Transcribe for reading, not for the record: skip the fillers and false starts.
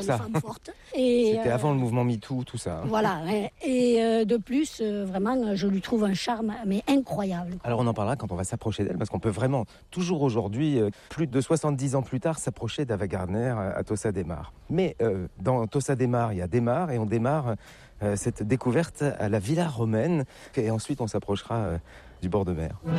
Ça. Une femme forte. Et, c'était avant le mouvement MeToo, tout ça. Voilà. Et de plus, vraiment, je lui trouve un charme mais incroyable. Alors on en parlera quand on va s'approcher d'elle, parce qu'on peut vraiment, toujours aujourd'hui, plus de 70 ans plus tard, s'approcher d'Ava Gardner à Tossa des Mares. Mais dans Tossa des Mares, il y a des mares, et on démarre cette découverte à la Villa Romaine, et ensuite on s'approchera du bord de mer.